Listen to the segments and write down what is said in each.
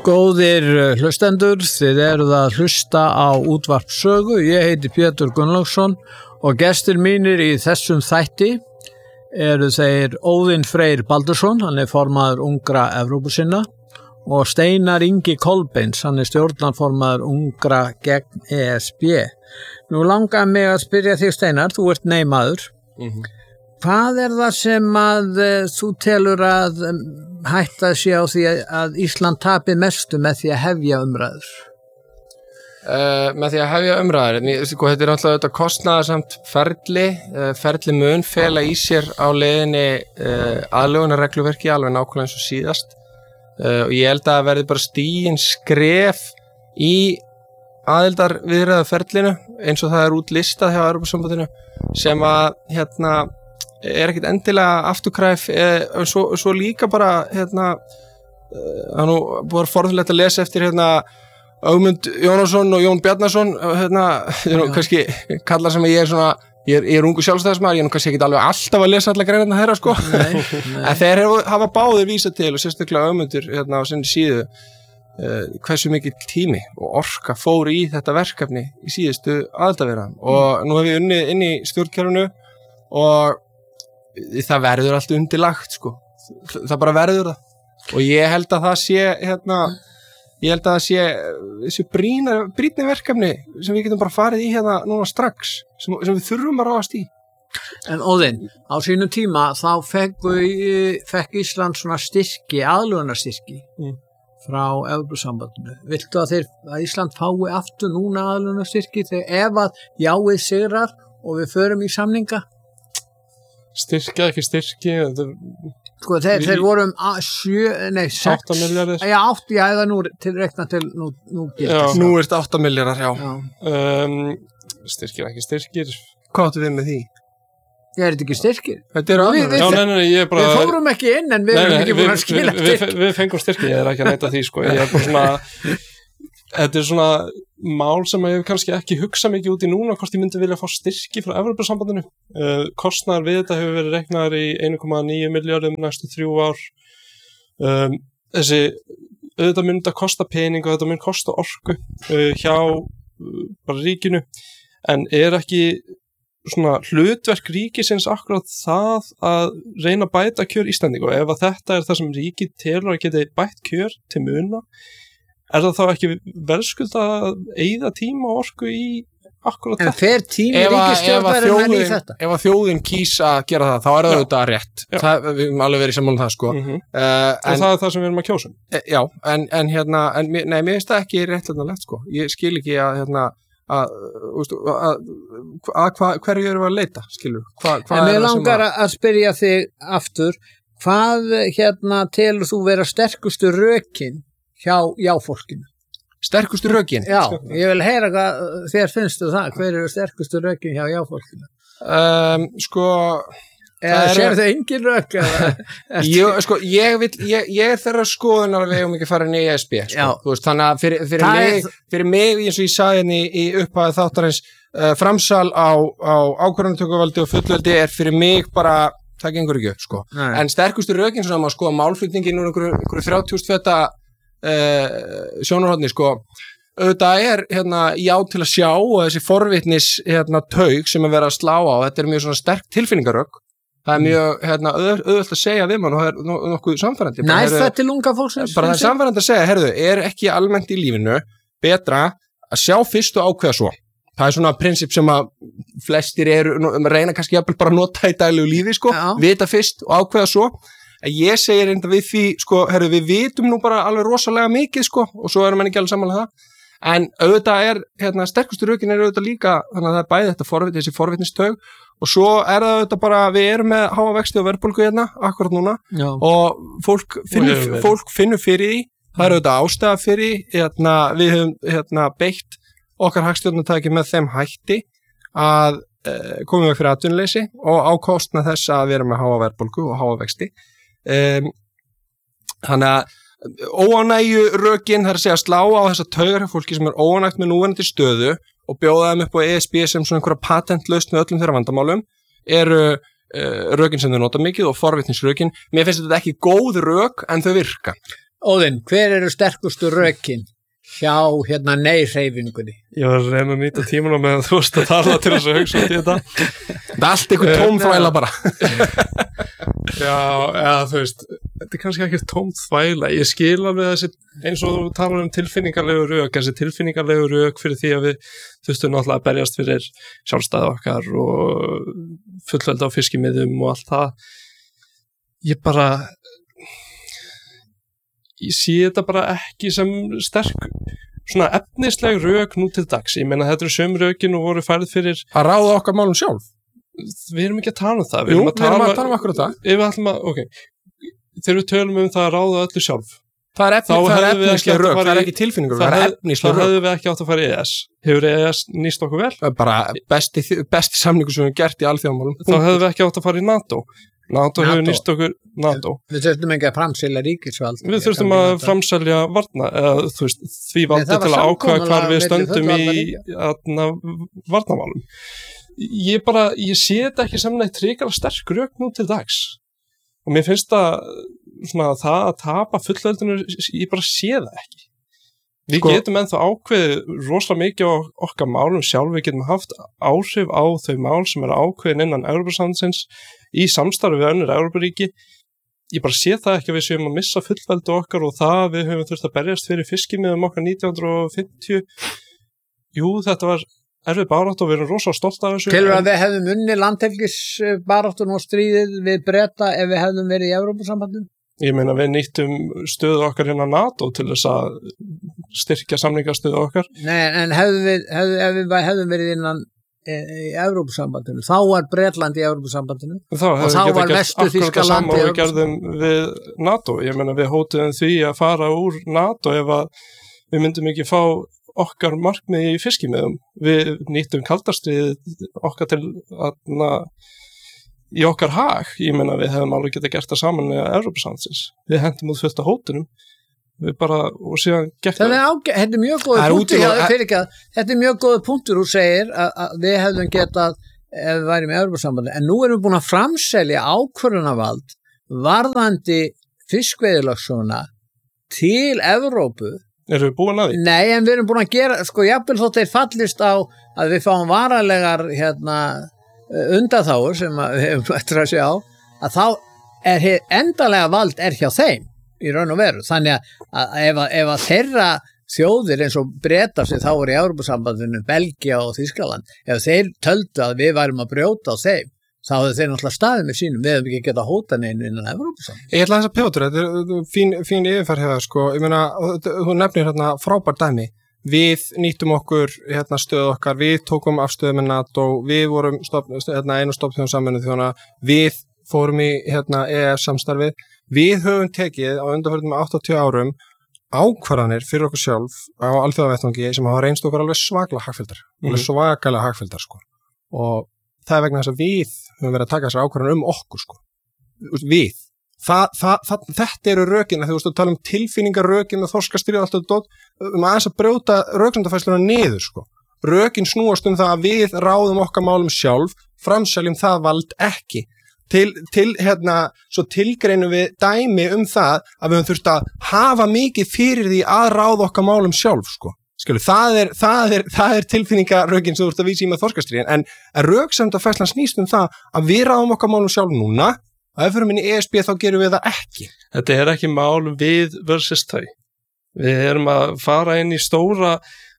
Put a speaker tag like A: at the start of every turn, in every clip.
A: Góðir hlustendur, þið eruð að hlusta á útvarp sögu. Ég heiti Pétur Gunnlaugsson og gestir mínir í þessum þætti eru þeir Óðinn Freyr Baldursson, hann formaður ungra Evrópusinna, og Steinar Ingi Kolbeins, hann stjórnarformaður ungra gegn ESB. Nú langar mig að spyrja þig, Steinar, þú ert neymaður. Hvað það sem að þú telur að hætta að sé á því að Ísland tapi mestu með því að hefja umræður?
B: Með því að hefja umræður, þetta alltaf þetta kostnaðarsamt ferli mun fela í sér á leiðinni aðlögunarregluverki alveg nákvæmlega eins og síðast, og ég held að það verði bara stigin skref í aðildarviðræðuferlinu eins og það útlistað hjá Evrópusambandinu sem að ekkert endilega afturkræf, svo líka bara það nú búið forðulegt að lesa eftir Ögmund Jónasson og Jón Bjarnason, kannski kallar sem ég er ungu sjálfstæðismaður, ég kannski ekki alveg alltaf að lesa alla greinarna þeirra sko. En þeir hafa báðir vísað til, og sérstaklega Ögmundur á sinni síðu, hversu mikið tími og orka fór í þetta verkefni í síðustu aðildarviðræðum, og nú hef ég unnið inn í stjórnkerfinu og það verður allt undirlagt sko. Það bara verður það, og ég held að það sé þessi brýni verkefni sem við getum bara farið í núna strax, sem við þurfum að ráðast í.
A: En Óðinn, á sínum tíma þá fekk Ísland svona aðlögunarstyrki frá Evrópusambandinu. Viltu að Ísland fái aftur núna aðlögunarstyrki ef að jáið sigrar og við förum í samninga?
C: Styrkja, ekki styrki.
A: Sko þeir voru 6
C: milljarðir.
A: Já, 8, eða nú til rekna til nú
B: gildir. Nú er þetta 8 milljarðar, já.
C: Styrkir, ekki styrkir.
B: Hvað áttu við með því?
A: Ég þetta ekki styrkir.
B: Þetta
A: Við fórum ekki inn, en við erum ekki búin að skila styrkir.
C: Við fengum styrki, ég ekki að neita því, sko. Ég bara svona, þetta svona mál sem ég hef kannski ekki hugsað mikið út í núna, hvort ég myndi vilja fá styrki frá Evrópusambandinu. Kostnaður við þetta hefur verið reiknaður í 1,9 milljörðum næstu 3 ár. Þessi auðvitað myndi að kosta pening og þetta myndi kosta orku hjá bara ríkinu, en ekki svona hlutverk ríkisins akkurat það að reyna að bæta kjör Íslendinga, og ef að þetta það sem ríkið telur að geta bætt kjör til muna, það þá ekki verðskulda að eyða tíma og orku í akkurat þetta?
A: En fer tími ríkisstjórnarinnar í þetta?
B: Ef að þjóðin kýs að gera það, þá það auðvitað rétt. Við höfum alveg verið saman það, sko.
C: Og það það sem við erum að kjósa.
B: Já, en mér finnst það ekki réttlætanlegt, sko. Ég skil ekki hverju erum við að leita, skilur?
A: En mér langar að spyrja þig aftur, hvað telur þú vera sterkustu rökin hjá jáfólkinu?
B: Sterkustu rökin?
A: Já, ég vil heyra hvað þér finnst það. Hver eru sterkustu rökin hjá jáfólkinu? Sér þau engin rök? Ég er þeirra skoðunar að við hefum ekki farið inn í ESB. Þannig að fyrir mig, eins og ég sagði í upphæðu þáttarins, framsal á ákvörðunartökuvaldi og fullveldi er fyrir mig bara, það gengur ekki upp, sko. En sterkustu rökin, svona maður skoða málflutningin úr einhverju 30.000 feta sjónarhorni, sko. Auðvitað já til að sjá, og þessi forvitnis taug sem vera að slá á, þetta mjög svona sterk tilfinningarök. Það mjög auðvelt að segja við mann, og það er nokkuð samfærandi. Það til unga fólksins?
B: Bara það er samfærandi að segja, er ekki almennt í lífinu betra að sjá fyrst og ákveða svo? Það er svona prinsip sem að flestir reyna kannski jafnvel bara að nota í daglegu lífi, sko, vita fyrst og ákveða svo. Ég segir reynda við því, sko, við vitum nú bara alveg rosalega mikið, sko, og svo erum við ekki alveg sammála það. En auðvitað sterkustu rökin auðvitað líka, þannig að það er bæði þetta þessi forvitnistaug, og svo það auðvitað bara, við erum með háa vexti og verðbólgu akkurat núna, og fólk finnur fyrir því, það er auðvitað ástæða fyrir því, við höfum beitt okkar hagstjórnartæki með þeim hætti að komum við fyrir atvinnuleysi og á kostnað þess að við erum með háa verðbólgu og háa vexti. Þannig að óánægju rökin, það er að segja slá á þessa taugar hjá fólki sem óánægt með núverandi stöðu og bjóða þeim upp á ESB sem svona einhverja patentlausn með öllum þeirra vandamálum, eru rökin sem þau nota mikið og forvitnisrökin. Mér finnst þetta ekki góð rök, en þau virka.
A: Óðinn, hver eru sterkustu rökin hjá nei-hreyfingunni?
C: Ég var að reyna að nýta tímuna meðan þú varst að tala til þess að hugsa út í þetta.
B: Það allt einhver tómþvæla bara.
C: Já, eða þú veist, þetta kannski ekki tómþvæla. Ég skil alveg þessi, eins og þú talar tilfinningarlegu rök, þessi tilfinningarlegu rök fyrir því að við þurftum náttúrulega að berjast fyrir sjálfstæði okkar og fullveldi á fiskimiðum og allt það. Ég sé þetta bara ekki sem sterk svona efnisleg rök nú til dags. Ég meina þetta sömu rökin og voru færið fyrir
B: að ráða okkar málum sjálf.
C: Við erum ekki að tala um það.
B: Við erum að tala um okkur þetta.
C: Þegar við tölum um það að ráða öllu sjálf.
B: Það er efnisleg rök, það er ekki tilfinningur, það er efnisleg rök.
C: Það hefðu við ekki átt að fara í ES. Hefur ES nýst okkur vel?
B: Bara besti samningur sem við gert í alþjóðamálum.
C: Þá hefðu við ekki átt að fara í NATO. NATO hefur nýst okkur NATO.
A: Við þurftum ekki að framselja ríkisvald.
C: Við þurftum að framselja varna, eða þú veist, því valdi til að ákveða hvar við stöndum í varnamálum. Ég sé þetta ekki sem neitt hrikalega sterk rök nú til dags. Og mér finnst það að tapa fullveldinu, ég bara sé það ekki. Við getum ennþá ákveðið rosalega mikið á okkar málum sjálf, við getum haft áhrif á þau mál sem eru ákveðin innan Evrópusambandsins í samstarfi við önnur Evrópuríki. Ég bara sé það ekki að við séum að missa fullveldu okkar og það við höfum þurft að berjast fyrir fiskimiðum okkar 1950. Jú, þetta var erfið barátt og við erum rosalega stolt af þessu.
A: Telur að við hefðum unnið landhelgisbaráttun og stríðið við Breta ef við hefðum verið í Evrópusambandinu?
C: Ég meina við nýttum stöðu okkar hérna NATO til þess að styrkja samningastöðu okkar.
A: Nei, en ef við hefðum verið innan í Evrópusambandinu, þá var Bretland í Evrópusambandinu og þá var mestu Þýskaland
C: í Evrópusambandinu. Við gerðum við NATO. Ég meina við hótuðum því að fara úr NATO ef að við myndum ekki fá okkar markmið í fiskimiðum. Við nýttum kaldastriðið okkar til í okkar hag. Ég meina við hefum alveg getað gert það saman með Evrópusambandsins. Við hentum út fullt af hótunum. Við bara, og síðan gekk það.
A: Þetta er mjög góð punktur. Þetta er mjög góð punktur, þú segir að við hefðum getað ef við værim í Evrópusambandi. En nú erum við búin að framselja ákvörðunarvald varðandi fiskveiðilögsöguna til Evrópu.
C: Erum við búin að því?
A: Nei, en við erum búin að gera, jafnvel þótt þeir fallist á að við fáum varalegar undanþágur sem við hefum eftir að sjá, að þá er endalega vald hjá þeim í raun og veru. Þannig að ef að þeirra þjóðir eins og Bretar sem þá voru í Evrópusambandinu, Belgía og Þýskaland, ef þeir töldu að við værum að brjóta á þeim, þá hefðu þeir náttúrulega staðið með sínum, við hefum ekki getað hóta neinu innan Evrópusambandinu.
B: Ég ætla þess að pjótur, þetta er fín yfirferð hefur, ég meina, þú nefnir hérna frábært dæmi. Við nýttum okkur stöðu okkar, við tókum afstöðu með NATO, við vorum einu stofnþjóðum Sameinuðu þjóðanna, við fórum í EF samstarfið, við höfum tekið á undanförnum 80 árum ákvarðanir fyrir okkur sjálf á alþjóðavettvangi sem hafa reynst okkur alveg svakalega hagfelldar, og það er vegna þess að við höfum verið að taka þessar ákvarðanir okkur, við. Þetta eru rökin, þegar þú tala tilfinningarrökin með þorskastrið og allt þetta aðeins að brjóta röksemdafærsluna niður. Rökin snúast það að við ráðum okkar málum sjálf, framseljum það vald ekki. Svo tilgreinum við dæmi það að við höfum þurft að hafa mikið fyrir því að ráða okkar málum sjálf. Það er tilfinningarrökin sem þú ert að vísa í með þorskastrið, en röksemdafærslan snýst það að við ráðum okkar málum sjálf núna. Og ef við erum inn í ESB þá gerum við það ekki.
C: Þetta er ekki mál við versus þau. Við erum að fara inn í stór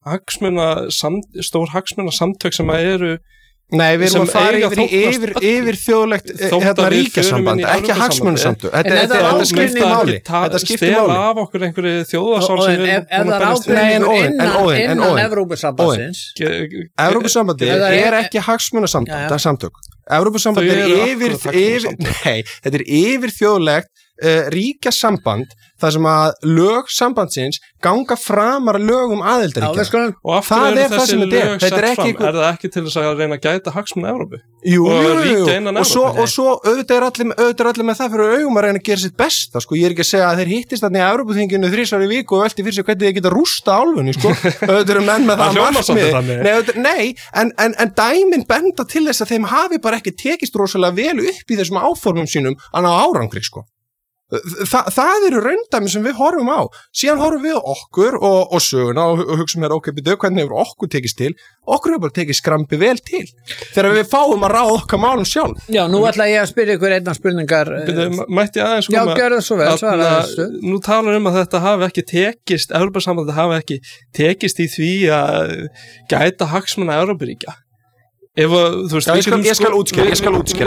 C: hagsmuna samtök sem eru.
B: Nei, við erum að fara yfir þjóðlegt ríkjasamband, ekki hagsmunasamtök. Þetta skiptir máli. Þetta skiptir máli.
C: Af okkur einhverju þjóðarsál sem við
A: erum búin að berjast innan Evrópusambandsins.
B: Evrópusambandið er ekki hagsmunasamtök. Evrópusambandið þetta er yfir þjóðlegt ríkjasamband þar sem að lög sambandsins ganga framar lögum aðildarríkja.
C: Og aftur eru þessi lög sett fram, er það ekki til þess að reyna að gæta hagsmuna Evrópu?
B: Jú, og svo auðvitað er allir með það fyrir augum að reyna að gera sitt besta, ég er ekki að segja að þeir hittist þarna í Evrópuþinginu 3 ára í viku og velti fyrir sig hvernig þeir geta rústa álfunni, auðvitað eru menn með það markmið. Nei, en dæmin benda til þess að þeim hafi bara ekki tekist rosalega vel upp í þessum áformum sínum að ná árangri, Það eru raundæmi sem við horfum á síðan horfum við á okkur og söguna og hugsaum hér hvernig hefur okkur tekist til okkur hefur bara tekið skrambi vel til þegar við fáum að ráða okkar málum sjálf
A: Já, nú ætla ég að spyrja ykkur einna spurningar
C: Mætti ég aðeins
A: Já, gjörðu svo vel, svaraðu þessu
C: Nú talar að þetta hafi ekki tekist Evrópusambandið hafi ekki tekist í því að gæta hagsmuna Evrópuríkja Ef þú veist,
B: ég skal útskýra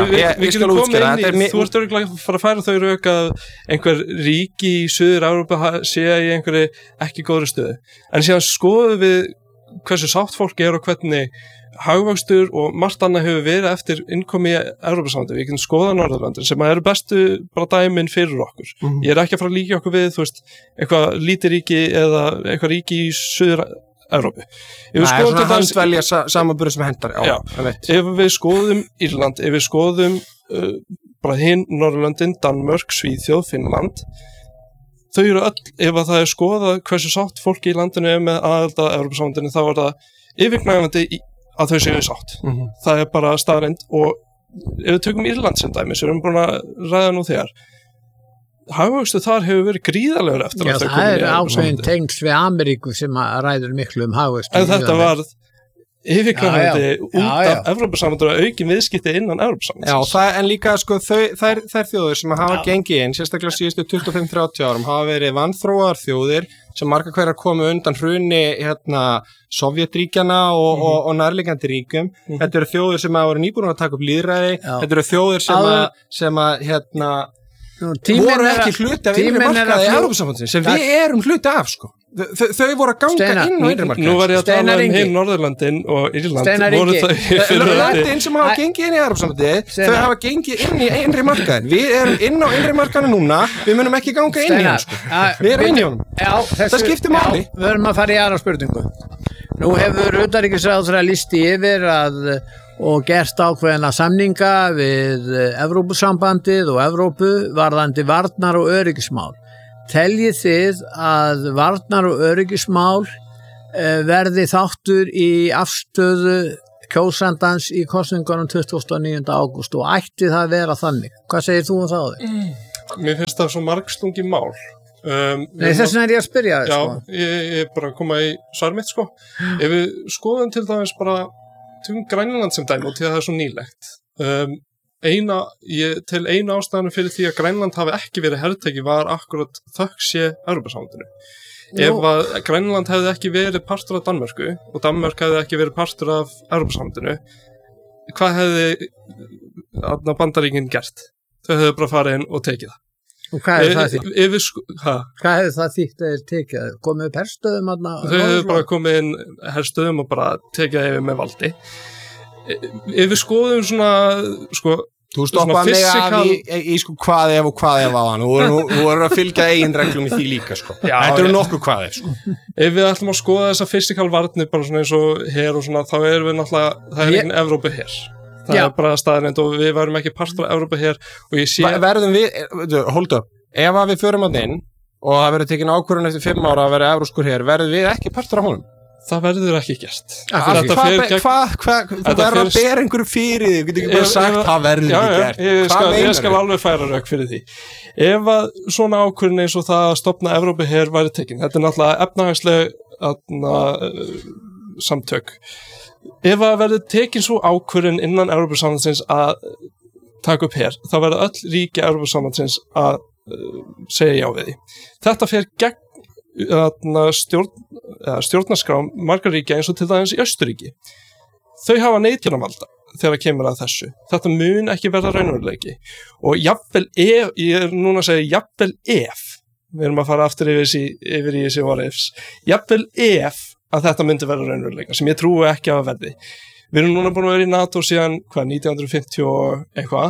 C: Þú ert örugglega að fara að færa þau rauk að einhver ríki í Suður-Evrópu sé í einhverju ekki góðri stöðu en síðan skoðum við hversu sátt fólk og hvernig hagvöxtur og margt annað hefur verið eftir innkomi í Evrópusambandið við getum skoðað Norðurlöndin sem eru bestu bara dæmin fyrir okkur Ég er ekki að fara að líka okkur við þú veist, eitthvað lítið ríki eða eitthvað ríki í Suður-Evrópu
B: svona handvelja samanburð sem hendar
C: Ef við skoðum Írland ef við skoðum bara hinn Norðurlöndin, Danmörk, Svíþjóð, Finnland þau eru öll, ef það skoðað hversu sátt fólki í landinu er með aðild að Evrópusambandinu þá það yfirgnæfandi að þau séu sátt það bara staðreynd og ef við tökum Írland sem dæmi sem við erum búin að ræða nú þegar hagvöxtur þar hefur verið gríðarlegur eftir
A: að þau komið í Evrópusambandið. Já, það ákveðin tengst við Ameríku sem ræður miklu miklu
C: En þetta var yfirkvæmandi út af Evrópusambandinu og aukin viðskipti innan Evrópusambandinu.
B: Já, en líka sko þær þjóðir sem hafa gengið inn, sérstaklega síðustu 25-30 árum, hafa verið vanþróaðar þjóðir sem margar hverjar komu undan hruni Sovjetríkjana og nærliggjandi ríkjum. Þetta eru þjóðir sem hafa verið nýbúin að taka upp lýðræði, þetta eru þjóðir sem voru ekki hluti af innri markaði í Evrópusambandsins sem við erum hluti af sko. Þau voru að ganga inn á innri markaði.
C: Nú var ég að tala hinn Norðurlandin og Írland voru þau
B: Löndin sem hafa gengið inn í Evrópusambandið þau hafa gengið inn í innri markaðin við erum inn á innri markaðinu núna við munum ekki ganga inn í hann sko. Við erum inn í honum það skiptir máli
A: Við verðum að fara í aðra spurningu Nú hefur utanríkisráðherra listi yfir og gert ákveðna samninga við Evrópusambandið og Evrópu varðandi varnar- og öryggismál. Teljið þið að varnar- og öryggismál verði þáttur í afstöðu kjósandans í kosningunum 29. ágúst og ætti það að vera þannig? Hvað segir þú það á því?
C: Mér finnst það svo margstungi mál.
A: Nei, þess vegna er ég að spyrja
C: Já, ég bara koma í svar mitt sko. Ef við skoðum til dæmis bara Grænland sem dæmi og til að það er svo nýlegt til eina ástæðan fyrir því að Grænland hafi ekki verið herteki var akkurat þökk sé Evrópusambandinu ef að Grænland hefði ekki verið partur af Danmörku og Danmörk hefði ekki verið partur af Evrópusambandinu hvað hefði Bandaríkin gert? Þau hefði bara farið inn og tekið það
A: Og hvað hefði það þýtt? Hvað hefði það þýtt að þeir tekið? Komið upp herstöðum?
C: Þau hefði bara komið inn herstöðum og bara tekið yfir með valdi. Ef við skoðum svona sko,
B: Þú stoppaði mig af í sko hvað ef og hvað ef á hann. Þú voru að fylgja eigin reglum í því líka sko. Þetta eru nokkuð hvað ef sko.
C: Ef við ætlum að skoða þessa fysikal varnir bara svona eins og her og svona, þá erum við náttúrulega, það er engin Evrópu her. Það er bara staðreynd og við varum ekki partur af Evrópu hér og ég sé
B: verðum við, hold up ef að við förum að inn og það verður tekin ákvörðun eftir 5 ára að vera evróskur hér verðum við ekki partur af honum?
C: Það verður ekki gert
B: Þú verður að bera einhverju fyrir því, þú getur ekki bara sagt það verður ekki gert
C: Ég skal alveg færa rauk fyrir því Ef að svona ákvörðun eins og það að stofna Evrópu hér væri tekin, þetta er náttúrulega efnahagsleg samtök Ef að verður tekin svo ákvörðun innan Evrópusambandsins að taka upp hér, þá verður öll ríki Evrópusambandsins að segja já við því. Þetta fer gegn stjórnarskrá margar ríkja eins og til dæmis í Austurríki. Þau hafa neitunarvalda þegar kemur að þessu. Þetta mun ekki verða raunveruleiki. Og jafnvel ef, ég er núna að segja jafnvel ef, við erum að fara aftur yfir í þessi what ifs, jafnvel ef að þetta myndi verða raunveruleika sem ég trúi ekki að verði. Við erum núna búin að vera í NATO síðan 1950 og eitthvað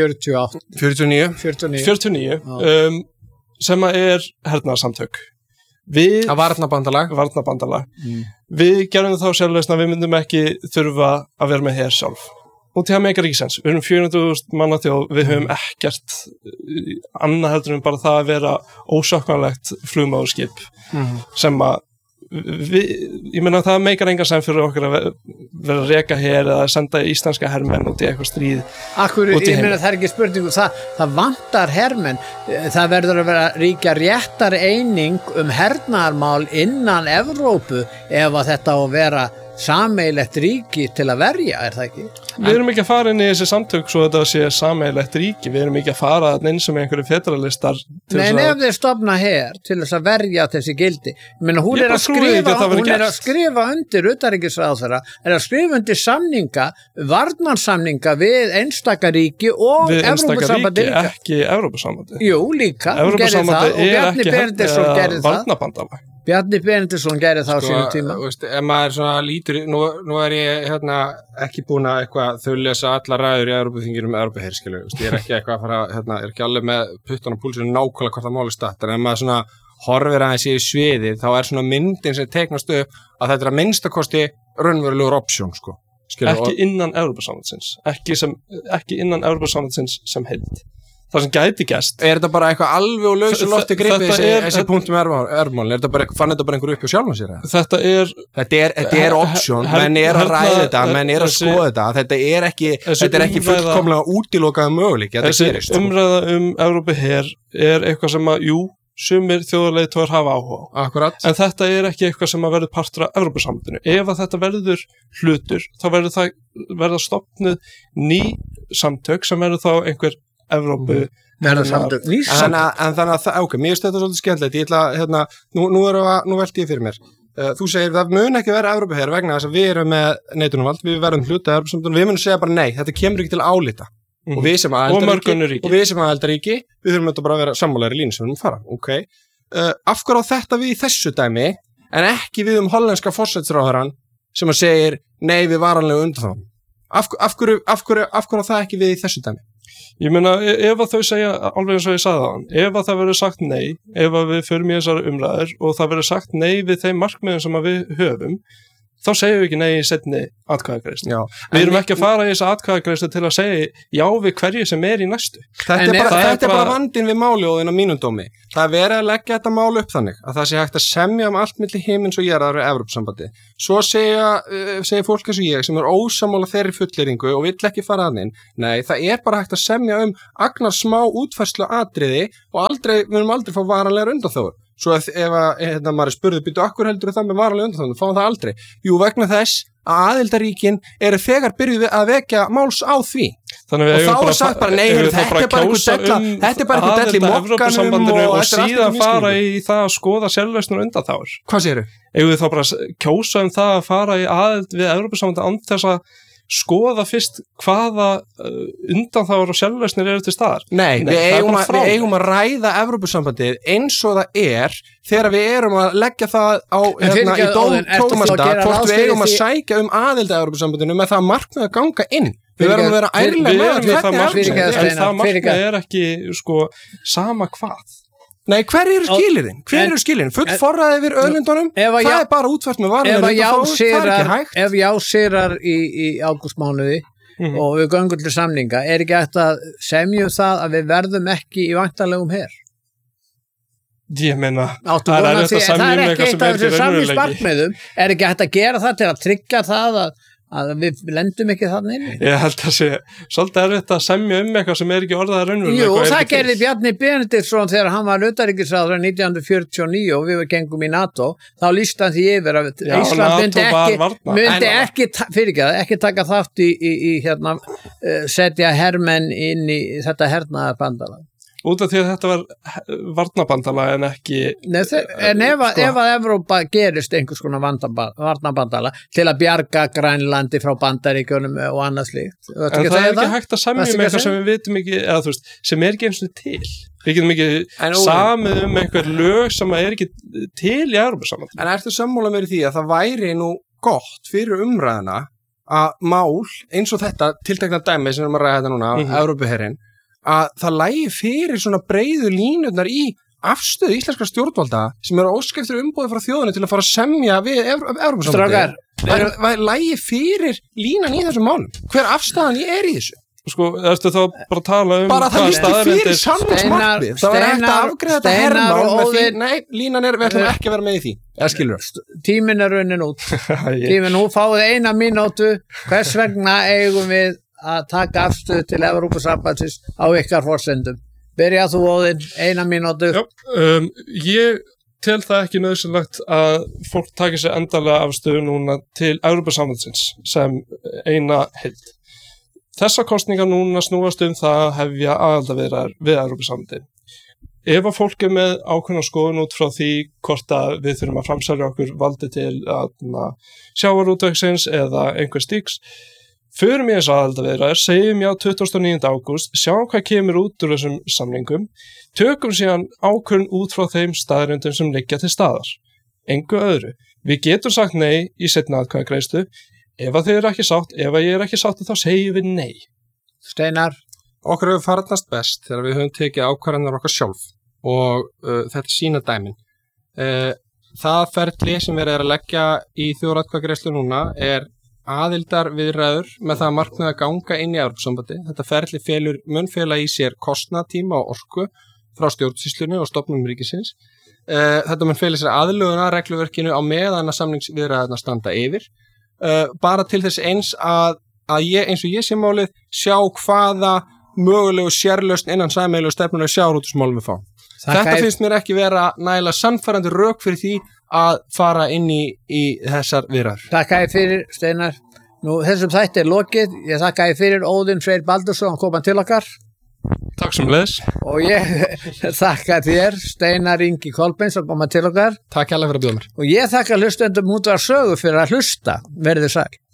C: 49 sem er hernaðarsamtök að varnarbandalag Við gerum þá sjálfleysna að við myndum ekki þurfa að vera með her sjálf og til að meika ríkisens, við erum 400.000 manna þjóð, við höfum ekkert annað heldur en bara það að vera ósökkvanlegt flugmáðurskip sem að ég meina það meikar engan sem fyrir okkur að vera að reka her eða að senda íslenska hermenn út í eitthvað stríð.
A: Akkur, ég meina það ekki spurningu, það vantar hermenn, það verður að vera ríkja réttar eining hernaðarmál innan Evrópu ef að þetta á að vera sameiginlegt ríki til að verja, það ekki?
C: Við erum ekki að fara inn í þessi samtök svo þetta sé sameiginlegt ríki, við erum ekki að fara inn sem einhverju federalistar.
A: Nei, ef þeir stofna her til þess að verja þessi gildi, ég meina hún er að skrifa undir utanríkisráðherra, er að skrifa undir samninga, varnarsamninga við einstaka ríki og Evrópusambandi líka.
C: Ekki Evrópusambandi.
A: Jú, líka, hún gerði það og Bjarni Benediktsson gerði það.
C: Varnarbandalag.
A: Bjarni Benediktsson gerði það á sínu tíma.
B: Ef maður svona lítur, nú er ég ekki búin að eitthvað þau lesa allar ræður í Evrópuþinginu með Evrópuherskilu, ég er ekki eitthvað að fara, er ekki alveg með puttan á púlsinu nákvæmlega hvort það máli statt, en ef maður svona horfir aðeins í sviðið, þá er svona myndin sem teiknast upp að þetta er að minnstakosti raunverulegur option, sko.
C: Ekki innan Evrópusambandsins, ekki innan Evrópusambandsins sem heild. Það sem gæti gæst.
B: Er þetta bara eitthvað alveg og lausu lofti gripið þessi punktum ermálin? Fann þetta bara einhverju upp hjá sjálfum sér? Þetta er option, menn er að ræða þetta, menn er að skoða þetta er ekki fullkomlega útilokaða möguleik.
C: Þessi umræða Evrópuher er eitthvað sem að, sumir þjóðarleiðtogar hafa áhuga.
B: Akkurat.
C: En þetta er ekki eitthvað sem að verður partur af Evrópusambandinu. Ef að þetta verður hlutur, þá verður stofnuð ný samtök sem verður þá einhver Evrópu
A: verða samtök
B: en þannig að ok, mér finnst þetta svolítið skemmtilegt ég ætla, nú velti ég fyrir mér þú segir það mun ekki vera Evrópuher vegna þess að við erum með neitunarvald við verðum hluta af Evrópusambandinu, við munum segja bara nei þetta kemur ekki til álita og við sem aðildarríki við þurfum þetta bara að vera sammálaðir í línu sem við erum að fara ok, af hverju á þetta við í þessu dæmi en ekki við hollenska forsætisráðherrann sem að segir nei við varanlegu undanþágum af hverju það ekki við í þessu dæmi
C: Ég meina, ef að þau segja, alveg eins og ég sagði það, ef að það verður sagt nei, ef að við förum í þessar umræður og það verður sagt nei við þeim markmiðum sem að við höfum, þá segjum við ekki nei í seinni atkvæðagreiðslu. Við erum ekki að fara í þessa atkvæðagreiðslu til að segja já við hverju sem er í næstu.
B: Þetta er bara vandinn við máljóðin á mínum dómi. Það er verið að leggja þetta mál upp þannig að það sé hægt að semja allt milli himins og jarðar í Evrópusambandi. Svo segja fólk eins og ég sem er ósammála þeirri fullyrðingu og vill ekki fara að inn. Nei, það er bara hægt að semja agnar smá útfærslu atriði og við munum aldrei fá varanlegar undanþágur. Svo ef maður spurði býtu akkur heldur það með varanlega undanþágum, fáum það aldrei. Jú, vegna þess að aðildarríkin eru þegar byrjuð að vekja máls á því. Og þá er sagt bara, nei, þetta er bara einhver dell í mokkanum
C: og síðan fara í það að skoða sjálflausnur undanþágur.
B: Hvað segirðu?
C: Eigum við þá bara kjósa það að fara í aðild við Evrópusambandið án þess að skoða fyrst hvaða undanþágur og sjálflausnir eru til staðar.
B: Nei, við eigum að ræða Evrópusambandið eins og það er þegar við erum að leggja það á í dómstólasdag hvort við eigum að sækja aðild að Evrópusambandinu með það markmið að ganga inn. Við verðum að vera ærlega með
C: það markmið, en það markmið er ekki sama hvað.
B: Nei, hver eru skilirinn? Full forræði yfir auðlindunum, það er bara útfært með varanlega undanþágur, það er ekki hægt.
A: Ef jásirar í ágústmánuði og við göngum til samninga, er ekki hægt að semja það að við verðum ekki í væntanlegum her?
C: Ég meina, það er ekki eitt af þessu
A: samningsmarkmiðum, er ekki hægt að gera það til að tryggja það að við lendum ekki þarna inni.
C: Ég held að sé svolítið erfitt að semja eitthvað sem er ekki orðað raunverulega.
A: Jú, það gerði Bjarni Benediktsson þegar hann var utanríkisráðherra 1949 og við gengum í NATO, þá lýsti hann því yfir að Ísland myndi ekki taka þátt í setja hermenn inn í þetta hernaðarbandalag.
C: Út af því að þetta var varnarbandalag en ekki...
A: En ef að Evrópa gerist einhvers konar varnarbandalag til að bjarga Grænlandi frá Bandaríkjunum og annað slíkt.
C: En það er ekki hægt að semja eitthvað sem við vitum ekki, eða þú veist, sem er ekki eins og til. Við getum ekki samið einhver lög sem er ekki til í Evrópusambandinu.
B: En ertu sammála mér í því að það væri nú gott fyrir umræðina að mál eins og þetta tiltekna dæmi sem við erum að ræða þetta núna, Evrópuherinn, að það lægi fyrir svona breiðu línurnar í afstöðu íslenskra stjórnvalda sem eru óskeftir umboði frá þjóðinu til að fara að semja við Evrópusambandið. Það lægi fyrir línan í þessum málum. Hver afstæðan er í þessu?
C: Sko, ertu þá bara að tala
B: bara það lístu fyrir sannleiksmarkmið þá hægt að afgreiða þetta hermál með því, nei, línan við ætlum ekki að vera með í því eða skilur
A: tíminn runnin út tíminn, nú fáið 1 mínútu hvers vegna eigum við að taka afstöð til Evrópusambandsins á ykkar forsendum byrja þú Óðinn, 1 mínútu
C: ég tel það ekki nauðsynlegt að fólk taki sér endanlega afstöðu núna til Evrópusambandsins sem eina heild. Þessar kosningar núna snúast það að hefja aðildarviðræður við Evrópusambandið. Ef að fólk með ákveðna skoðun út frá því hvort að við þurfum að framselja okkur valdi til sjávarútvegsins eða einhver stíks, förum í þessu aðildarviðræður, segjum já 29. ágúst, sjáum hvað kemur út úr þessum samningum, tökum síðan ákveðin út frá þeim staðreyndum sem liggja til staðar. Engu öðru. Við getum sagt nei í seinni atkvæðagreiðslu. Ef að þið eru ekki sátt, ef að ég er ekki sátt þá segjum við nei.
A: Steinar?
B: Okkur hefur farnast best þegar við höfum tekið ákvarðanir okkar sjálf og þetta sína dæmin. Það ferli sem við erum að leggja í þjóðaratkvæðagreiðslu núna er aðildarviðræður með það markmið að ganga inn í Evrópusambandið. Þetta ferli mun fela í sér kostnað, tíma og orku frá stjórnsýslunni og stofnunum ríkisins. Þetta mun fela í sér aðlögun að regluverkinu á meðan að samningsviðræðurnar standa yfir. Bara til þess eins að ég, eins og ég sé málið, sjá hvaða mögulegu sérlausn innan sameiginlegu stefnunar sjávarútvegsmálum við fáum. Þetta finnst mér ekki vera nægilega sannfærandi rök fyrir því að fara inn í þessar viðræður.
A: Þakka ég fyrir, Steinar. Nú, þessum þætti lokið. Ég þakka ég fyrir Óðinn Freyr Baldursson að koma til okkar.
C: Takk sem leiðis.
A: Og ég þakka þér, Steinar Ingi Kolbeins, að koma til okkar.
B: Takk hérlega fyrir að bjóða mér.
A: Og ég þakka hlustendum Útvarp Sögu fyrir að hlusta. Verðið sæl.